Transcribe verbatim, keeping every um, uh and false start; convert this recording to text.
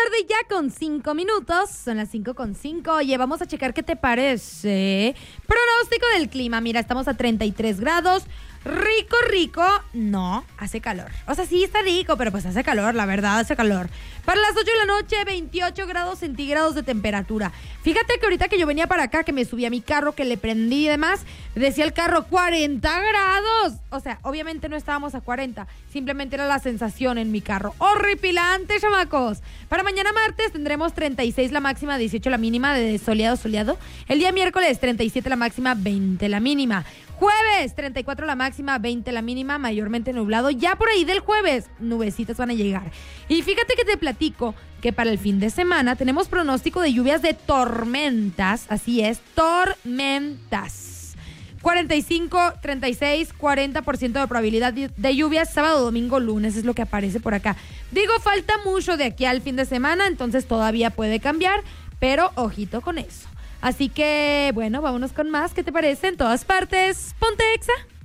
tarde ya con cinco minutos. Son las cinco con cinco. Oye, vamos a checar qué te parece. Pronóstico del clima. Mira, estamos a treinta y tres grados. Rico, rico. No, hace calor. O sea, sí está rico, pero pues hace calor, la verdad, hace calor. Para las ocho de la noche, veintiocho grados centígrados de temperatura. Fíjate que ahorita que yo venía para acá, que me subí a mi carro, que le prendí y demás, decía el carro cuarenta grados. O sea, obviamente no estábamos a cuarenta, simplemente era la sensación en mi carro. ¡Horripilante, chamacos! Para mañana martes tendremos treinta y seis la máxima, dieciocho la mínima, de soleado, soleado. El día miércoles, treinta y siete la máxima, veinte la mínima. Jueves, treinta y cuatro la máxima, veinte la mínima, mayormente nublado. Ya por ahí del jueves, nubecitas van a llegar. Y fíjate que te platico que para el fin de semana tenemos pronóstico de lluvias de tormentas. Así es, tormentas. cuarenta y cinco, treinta y seis, cuarenta por ciento de probabilidad de lluvias sábado, domingo, lunes, es lo que aparece por acá. Digo, falta mucho de aquí al fin de semana, entonces todavía puede cambiar, pero ojito con eso. Así que, bueno, vámonos con más. ¿Qué te parece? En todas partes, ponte Exa.